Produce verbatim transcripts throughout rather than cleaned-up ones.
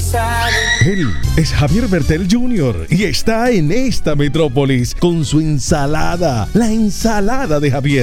Él es Javier Bertel junior y está en esta metrópolis con su ensalada, la ensalada de Javier.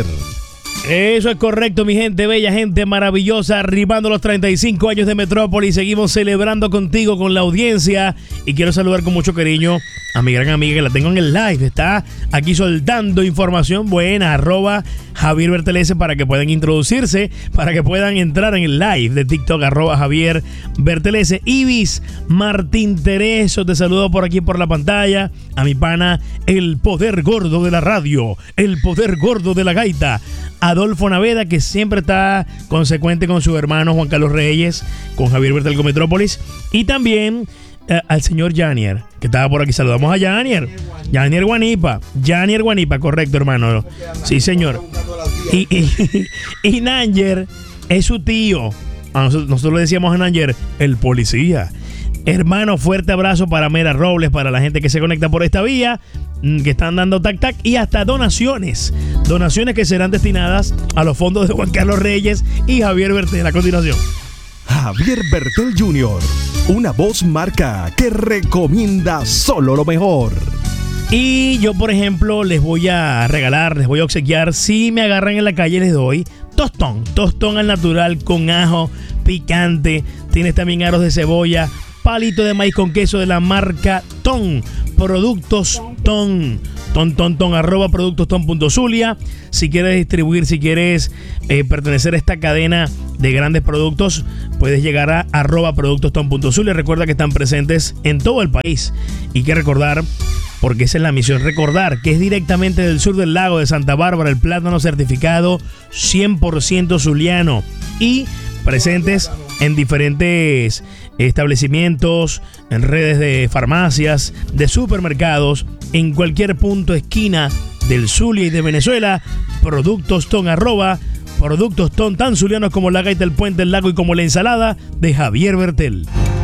Eso es correcto, mi gente bella, gente maravillosa, arribando los treinta y cinco años de Metrópolis, seguimos celebrando contigo, con la audiencia, y quiero saludar con mucho cariño a mi gran amiga que la tengo en el live, está aquí soltando información buena, arroba Javier Bertelese, para que puedan introducirse, para que puedan entrar en el live de TikTok, arroba Javier Bertelese. Ibis Martín Tereso, te saludo por aquí por la pantalla, a mi pana, el poder gordo de la radio, el poder gordo de la gaita, Adolfo Naveda, que siempre está consecuente con su hermano Juan Carlos Reyes, con Javier Bertel con Metrópolis, y también eh, al señor Janier, que estaba por aquí. Saludamos a Janier, Janier Guanipa, Janier Guanipa, correcto, hermano. Sí, señor. Y, y, y Nanger es su tío. A nosotros, nosotros le decíamos a Nanger, el policía. Hermano, fuerte abrazo para Mera Robles, para la gente que se conecta por esta vía, que están dando tac tac, y hasta donaciones. Donaciones que serán destinadas a los fondos de Juan Carlos Reyes y Javier Bertel. A continuación, Javier Bertel junior, una voz marca que recomienda solo lo mejor. Y yo, por ejemplo, les voy a regalar, les voy a obsequiar, si me agarran en la calle les doy tostón, tostón al natural con ajo picante. Tienes también aros de cebolla, palito de maíz con queso de la marca Ton. Productos Ton. Ton, ton, ton, arroba productos ton punto zulia. Si quieres distribuir, si quieres eh, pertenecer a esta cadena de grandes productos, puedes llegar a arroba productos ton punto zulia. Recuerda que están presentes en todo el país. Y que recordar, porque esa es la misión, recordar que es directamente del sur del lago de Santa Bárbara, el plátano certificado cien por ciento zuliano. Y presentes en diferentes establecimientos, en redes de farmacias, de supermercados, en cualquier punto, esquina del Zulia y de Venezuela. Productos Ton, arroba Productos Ton, tan zulianos como la gaita, el puente, el lago y como la ensalada de Javier Bertel.